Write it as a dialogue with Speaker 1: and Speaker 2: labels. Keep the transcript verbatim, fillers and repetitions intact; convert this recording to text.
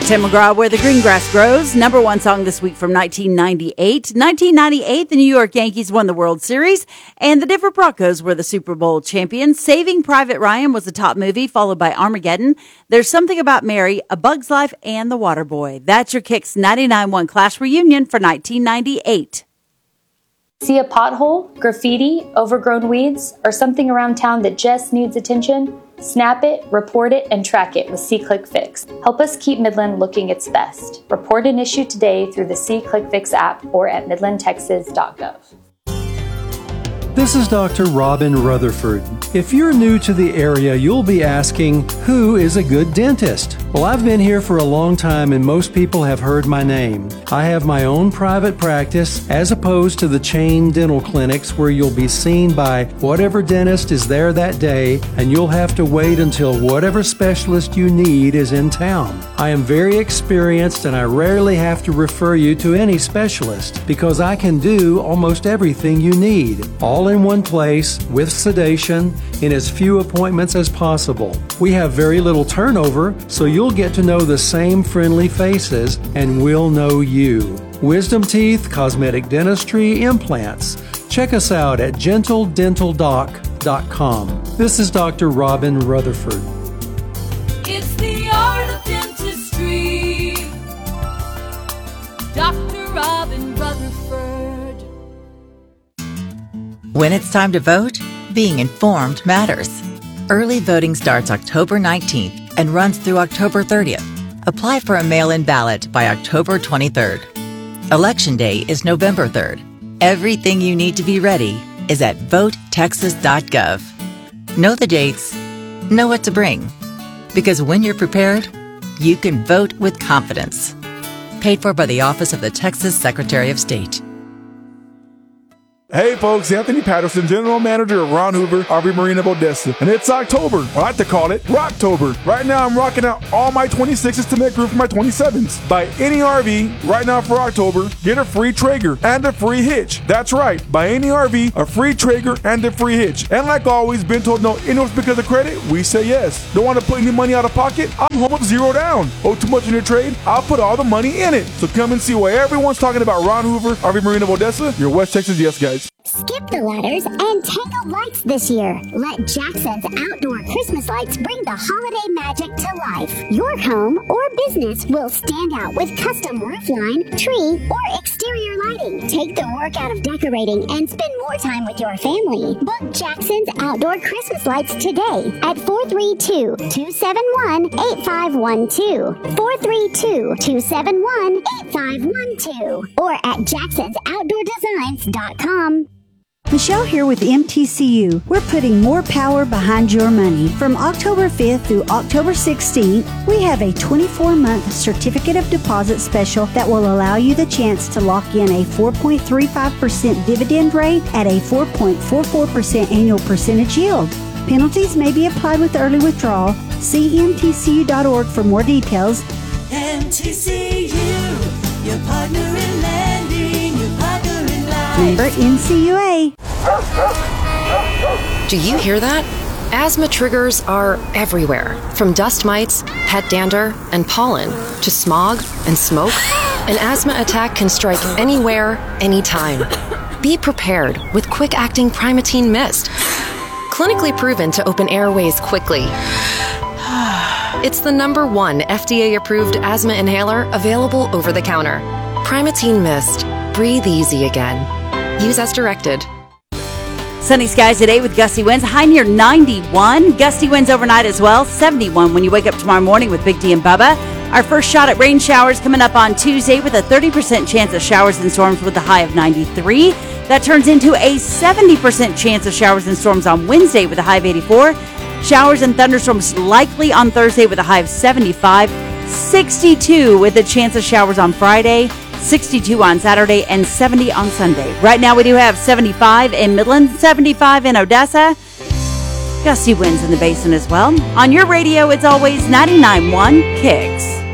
Speaker 1: Tim McGraw, Where the Green Grass Grows. Number one song this week from nineteen ninety-eight. nineteen ninety-eight, the New York Yankees won the World Series, and the Denver Broncos were the Super Bowl champions. Saving Private Ryan was the top movie, followed by Armageddon, There's Something About Mary, A Bug's Life, and The Waterboy. That's your Kicks ninety-nine point one Clash reunion for nineteen ninety-eight.
Speaker 2: See a pothole, graffiti, overgrown weeds, or something around town that just needs attention? Snap it, report it, and track it with SeeClick Fix. Help us keep Midland looking its best. Report an issue today through the SeeClick Fix app or at midland texas dot gov.
Speaker 3: This is Doctor Robin Rutherford. If you're new to the area, you'll be asking, who is a good dentist? Well, I've been here for a long time and most people have heard my name. I have my own private practice as opposed to the chain dental clinics where you'll be seen by whatever dentist is there that day and you'll have to wait until whatever specialist you need is in town. I am very experienced and I rarely have to refer you to any specialist because I can do almost everything you need. All in one place, with sedation, in as few appointments as possible. We have very little turnover, so you'll get to know the same friendly faces, and we'll know you. Wisdom teeth, cosmetic dentistry, implants. Check us out at gentle dental doc dot com. This is Doctor Robin Rutherford.
Speaker 4: It's the art of dentistry. Doctor Robin Rutherford.
Speaker 5: When it's time to vote, being informed matters. Early voting starts October nineteenth and runs through October thirtieth. Apply for a mail-in ballot by October twenty-third. Election Day is November third. Everything you need to be ready is at vote texas dot gov. Know the dates, know what to bring. Because when you're prepared, you can vote with confidence. Paid for by the Office of the Texas Secretary of State.
Speaker 6: Hey folks, Anthony Patterson, General Manager of Ron Hoover, R V Marina of Odessa. And it's October, I like to call it Rocktober. Right now I'm rocking out all my twenty-sixes to make room for my twenty-sevens. Buy any R V right now for October, get a free Traeger and a free hitch. That's right, buy any R V, a free Traeger and a free hitch. And like always, been told no interest because of credit? We say yes. Don't want to put any money out of pocket? I'm home with zero down. Owe too much in your trade? I'll put all the money in it. So come and see why everyone's talking about Ron Hoover, R V Marina of Odessa, your West Texas yes guys.
Speaker 7: Skip the letters and tangled lights this year. Let Jackson's Outdoor Christmas Lights bring the holiday magic to life. Your home or business will stand out with custom roofline, tree, or exterior lighting. Take the work out of decorating and spend more time with your family. Book Jackson's Outdoor Christmas Lights today at four three two, two seven one, eight five one two, four three two, two seven one, eight five one two, or at jacksons outdoor designs dot com.
Speaker 8: Michelle here with M T C U. We're putting more power behind your money. From October fifth through October sixteenth, we have a twenty-four month certificate of deposit special that will allow you the chance to lock in a four point three five percent dividend rate at a four point four four percent annual percentage yield. Penalties may be applied with early withdrawal. See M T C U dot org for more details.
Speaker 4: M T C U, your partner in lending, your partner in life.
Speaker 8: Member N C U A.
Speaker 9: Do you hear that? Asthma triggers are everywhere, from dust mites, pet dander, and pollen, to smog and smoke. An asthma attack can strike anywhere, anytime. Be prepared with quick-acting Primatene Mist. Clinically proven to open airways quickly. It's the number one F D A-approved asthma inhaler available over the counter. Primatene Mist. Breathe easy again. Use as directed.
Speaker 1: Sunny skies today with gusty winds, high near ninety-one. Gusty winds overnight as well, seventy-one when you wake up tomorrow morning with Big D and Bubba. Our first shot at rain showers coming up on Tuesday with a thirty percent chance of showers and storms with a high of ninety-three. That turns into a seventy percent chance of showers and storms on Wednesday with a high of eighty-four. Showers and thunderstorms likely on Thursday with a high of seventy-five. sixty-two with a chance of showers on Friday. sixty-two on Saturday, and seventy on Sunday. Right now we do have seventy-five in Midland, seventy-five in Odessa. Gusty winds in the basin as well. On your radio, it's always ninety-nine point one Kicks.